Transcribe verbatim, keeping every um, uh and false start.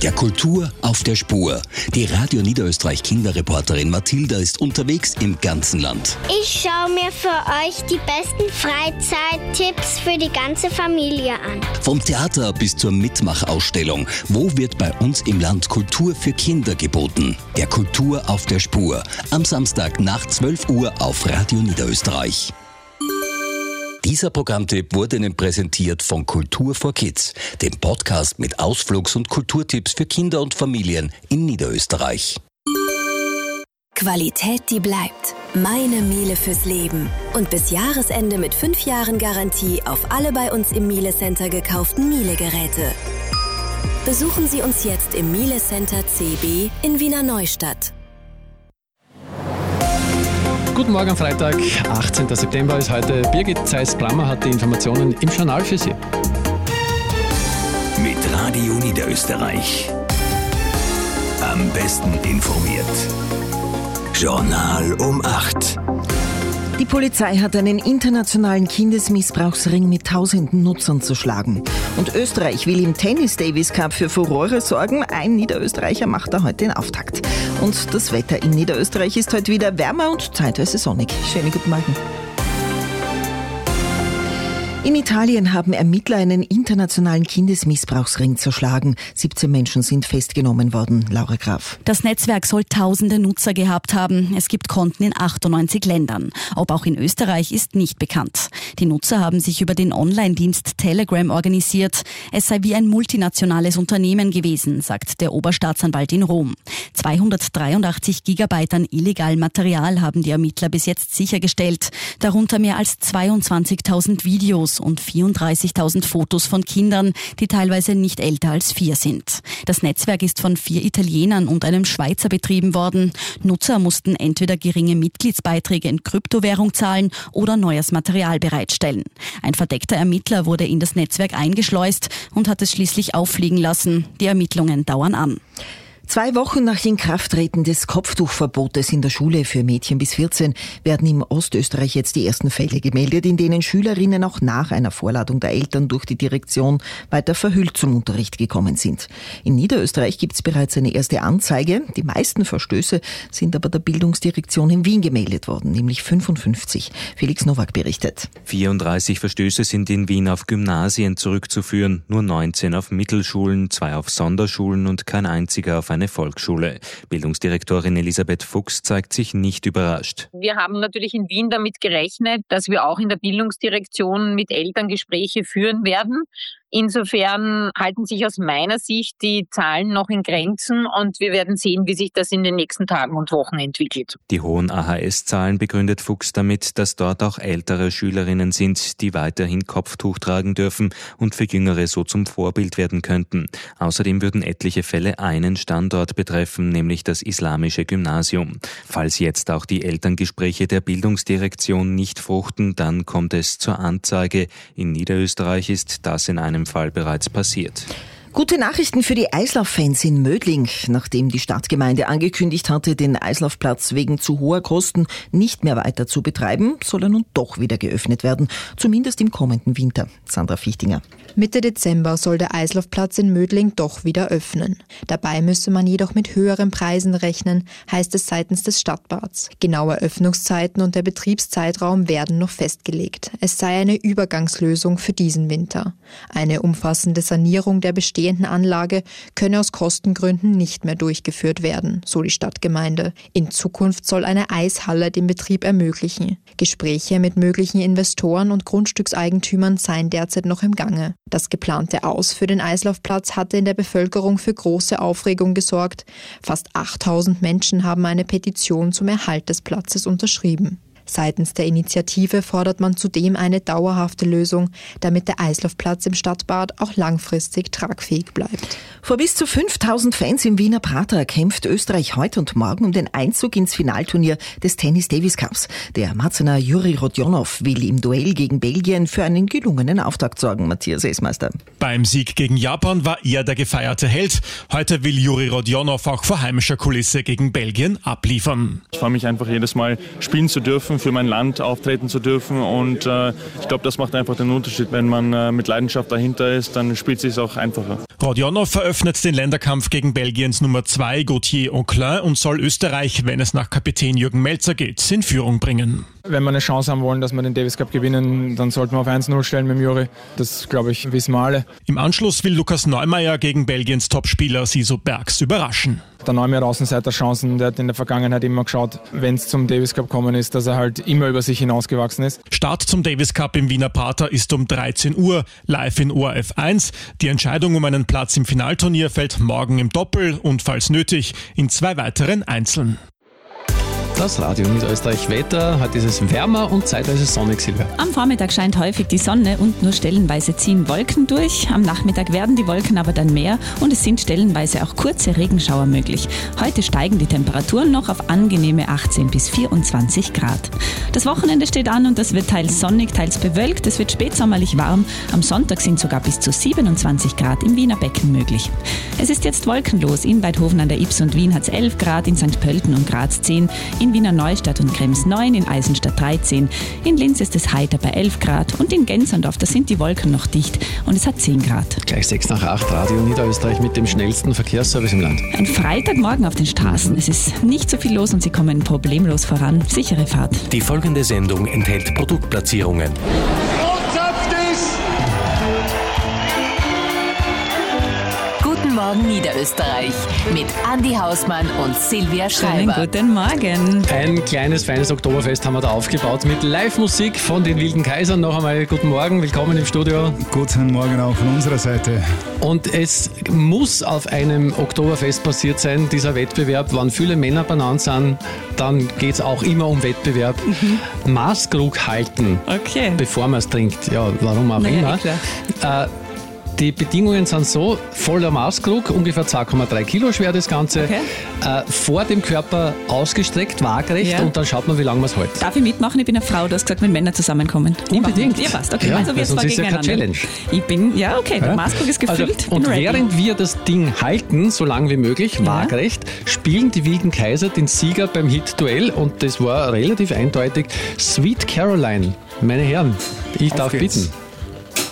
Der Kultur auf der Spur. Die Radio Niederösterreich Kinderreporterin Mathilda ist unterwegs im ganzen Land. Ich schaue mir für euch die besten Freizeittipps für die ganze Familie an. Vom Theater bis zur Mitmachausstellung. Wo wird bei uns im Land Kultur für Kinder geboten? Der Kultur auf der Spur. Am Samstag nach zwölf Uhr auf Radio Niederösterreich. Dieser Programmtipp wurde Ihnen präsentiert von Kultur for Kids, dem Podcast mit Ausflugs- und Kulturtipps für Kinder und Familien in Niederösterreich. Qualität, die bleibt. Meine Miele fürs Leben. Und bis Jahresende mit fünf Jahren Garantie auf alle bei uns im Miele Center gekauften Miele-Geräte. Besuchen Sie uns jetzt im Miele Center C B in Wiener Neustadt. Guten Morgen am Freitag, achtzehnten September ist heute. Birgit Zeiss-Plammer hat die Informationen im Journal für Sie. Mit Radio Niederösterreich. Am besten informiert. Journal um acht. Die Polizei hat einen internationalen Kindesmissbrauchsring mit tausenden Nutzern zu schlagen. Und Österreich will im Tennis Davis Cup für Furore sorgen. Ein Niederösterreicher macht da heute den Auftakt. Und das Wetter in Niederösterreich ist heute wieder wärmer und zeitweise sonnig. Schönen guten Morgen. In Italien haben Ermittler einen internationalen Kindesmissbrauchsring zerschlagen. siebzehn Menschen sind festgenommen worden. Laura Graf. Das Netzwerk soll tausende Nutzer gehabt haben. Es gibt Konten in achtundneunzig Ländern. Ob auch in Österreich ist nicht bekannt. Die Nutzer haben sich über den Online-Dienst Telegram organisiert. Es sei wie ein multinationales Unternehmen gewesen, sagt der Oberstaatsanwalt in Rom. zweihundertdreiundachtzig Gigabyte an illegalem Material haben die Ermittler bis jetzt sichergestellt. Darunter mehr als zweiundzwanzigtausend Videos und vierunddreißigtausend Fotos von Kindern, die teilweise nicht älter als vier sind. Das Netzwerk ist von vier Italienern und einem Schweizer betrieben worden. Nutzer mussten entweder geringe Mitgliedsbeiträge in Kryptowährung zahlen oder neues Material bereitstellen. Ein verdeckter Ermittler wurde in das Netzwerk eingeschleust und hat es schließlich auffliegen lassen. Die Ermittlungen dauern an. Zwei Wochen nach Inkrafttreten des Kopftuchverbotes in der Schule für Mädchen bis vierzehn werden im Ostösterreich jetzt die ersten Fälle gemeldet, in denen Schülerinnen auch nach einer Vorladung der Eltern durch die Direktion weiter verhüllt zum Unterricht gekommen sind. In Niederösterreich gibt es bereits eine erste Anzeige. Die meisten Verstöße sind aber der Bildungsdirektion in Wien gemeldet worden, nämlich fünfundfünfzig. Felix Nowak berichtet. vierunddreißig Verstöße sind in Wien auf Gymnasien zurückzuführen, nur neunzehn auf Mittelschulen, zwei auf Sonderschulen und kein einziger auf eine Volksschule. Bildungsdirektorin Elisabeth Fuchs zeigt sich nicht überrascht. Wir haben natürlich in Wien damit gerechnet, dass wir auch in der Bildungsdirektion mit Eltern Gespräche führen werden. Insofern halten sich aus meiner Sicht die Zahlen noch in Grenzen und wir werden sehen, wie sich das in den nächsten Tagen und Wochen entwickelt. Die hohen A H S-Zahlen begründet Fuchs damit, dass dort auch ältere Schülerinnen sind, die weiterhin Kopftuch tragen dürfen und für Jüngere so zum Vorbild werden könnten. Außerdem würden etliche Fälle einen Standort betreffen, nämlich das islamische Gymnasium. Falls jetzt auch die Elterngespräche der Bildungsdirektion nicht fruchten, dann kommt es zur Anzeige. In Niederösterreich ist das in einem Fall bereits passiert. Gute Nachrichten für die Eislauf-Fans in Mödling. Nachdem die Stadtgemeinde angekündigt hatte, den Eislaufplatz wegen zu hoher Kosten nicht mehr weiter zu betreiben, soll er nun doch wieder geöffnet werden. Zumindest im kommenden Winter. Sandra Fichtinger. Mitte Dezember soll der Eislaufplatz in Mödling doch wieder öffnen. Dabei müsse man jedoch mit höheren Preisen rechnen, heißt es seitens des Stadtbats. Genaue Öffnungszeiten und der Betriebszeitraum werden noch festgelegt. Es sei eine Übergangslösung für diesen Winter. Eine umfassende Sanierung der bestehenden Anlage könne aus Kostengründen nicht mehr durchgeführt werden, so die Stadtgemeinde. In Zukunft soll eine Eishalle den Betrieb ermöglichen. Gespräche mit möglichen Investoren und Grundstückseigentümern seien derzeit noch im Gange. Das geplante Aus für den Eislaufplatz hatte in der Bevölkerung für große Aufregung gesorgt. Fast achttausend Menschen haben eine Petition zum Erhalt des Platzes unterschrieben. Seitens der Initiative fordert man zudem eine dauerhafte Lösung, damit der Eislaufplatz im Stadtbad auch langfristig tragfähig bleibt. Vor bis zu fünftausend Fans im Wiener Prater kämpft Österreich heute und morgen um den Einzug ins Finalturnier des Tennis Davis Cups. Der Marzener Juri Rodionov will im Duell gegen Belgien für einen gelungenen Auftakt sorgen. Matthias Esmeister. Beim Sieg gegen Japan war er der gefeierte Held. Heute will Juri Rodionov auch vor heimischer Kulisse gegen Belgien abliefern. Ich freue mich einfach jedes Mal spielen zu dürfen, für mein Land auftreten zu dürfen und äh, ich glaube, das macht einfach den Unterschied. Wenn man äh, mit Leidenschaft dahinter ist, dann spielt es sich auch einfacher. Rodionov veröffentlicht eröffnet den Länderkampf gegen Belgiens Nummer zwei Gauthier Auclin und soll Österreich, wenn es nach Kapitän Jürgen Melzer geht, in Führung bringen. Wenn wir eine Chance haben wollen, dass wir den Davis Cup gewinnen, dann sollten wir auf eins null stellen mit dem Juri. Das, glaube ich, wissen wir alle. Im Anschluss will Lukas Neumeier gegen Belgiens Topspieler Siso Bergs überraschen. Der Neumeier hat Außenseiterchancen. Der hat in der Vergangenheit immer geschaut, wenn es zum Davis Cup gekommen ist, dass er halt immer über sich hinausgewachsen ist. Start zum Davis Cup im Wiener Prater ist um dreizehn Uhr, live in O R F eins. Die Entscheidung um einen Platz im Finalturnier fällt morgen im Doppel und, falls nötig, in zwei weiteren Einzeln. Das Radio Niederösterreich Wetter. Heute ist es wärmer und zeitweise sonnig, Silvia. Am Vormittag scheint häufig die Sonne und nur stellenweise ziehen Wolken durch. Am Nachmittag werden die Wolken aber dann mehr und es sind stellenweise auch kurze Regenschauer möglich. Heute steigen die Temperaturen noch auf angenehme achtzehn bis vierundzwanzig Grad. Das Wochenende steht an und das wird teils sonnig, teils bewölkt. Es wird spätsommerlich warm. Am Sonntag sind sogar bis zu siebenundzwanzig Grad im Wiener Becken möglich. Es ist jetzt wolkenlos. In Weidhofen an der Ybbs und Wien hat es elf Grad, in Sankt Pölten und Graz zehn, in Wiener Neustadt und Krems neun, in Eisenstadt dreizehn, in Linz ist es heiter bei elf Grad und in Gensendorf, da sind die Wolken noch dicht und es hat zehn Grad. Gleich sechs nach acht, Radio Niederösterreich mit dem schnellsten Verkehrsservice im Land. Ein Freitagmorgen auf den Straßen. Es ist nicht so viel los und Sie kommen problemlos voran. Sichere Fahrt. Die folgende Sendung enthält Produktplatzierungen. Guten Morgen Niederösterreich mit Andi Hausmann und Silvia Schreiber. Schönen guten Morgen. Ein kleines, feines Oktoberfest haben wir da aufgebaut mit Live-Musik von den Wilden Kaisern. Noch einmal guten Morgen, willkommen im Studio. Guten Morgen auch von unserer Seite. Und es muss auf einem Oktoberfest passiert sein, dieser Wettbewerb. Wenn viele Männer benannt sind, dann geht es auch immer um Wettbewerb. Mhm. Maßkrug halten, okay, bevor man es trinkt. Ja, warum auch naja, immer. Eh äh, Die Bedingungen sind so, voller Maßkrug, ungefähr zwei Komma drei Kilo schwer das Ganze, okay, äh, vor dem Körper ausgestreckt, waagerecht, ja, und dann schaut man, wie lange man es hält. Darf ich mitmachen? Ich bin eine Frau, du hast gesagt, wenn Männer zusammenkommen. Unbedingt. Ja, passt. Okay, ja, also wir sonst ist ja keine Challenge. Ich bin, ja okay, der ja. Maßkrug ist gefüllt. Also, und während wir das Ding halten, so lange wie möglich, ja, waagerecht, spielen die Wilden Kaiser den Sieger beim Hit-Duell und das war relativ eindeutig. Sweet Caroline, meine Herren, ich Auf darf geht's. bitten.